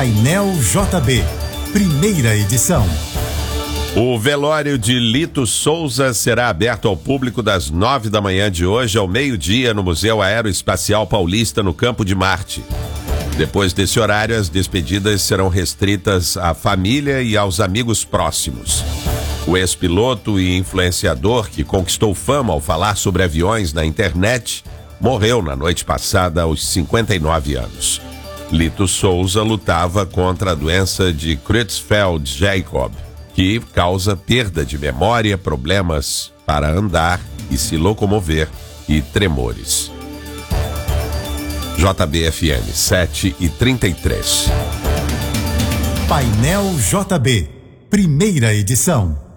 Painel JB, primeira edição. O velório de Lito Souza será aberto ao público das 9 da manhã de hoje ao meio-dia no Museu Aeroespacial Paulista, no Campo de Marte. Depois desse horário, as despedidas serão restritas à família e aos amigos próximos. O ex-piloto e influenciador, que conquistou fama ao falar sobre aviões na internet, morreu na noite passada aos 59 anos. Lito Souza lutava contra a doença de Creutzfeldt-Jakob, que causa perda de memória, problemas para andar e se locomover e tremores. JBFM 7h33. Painel JB, primeira edição.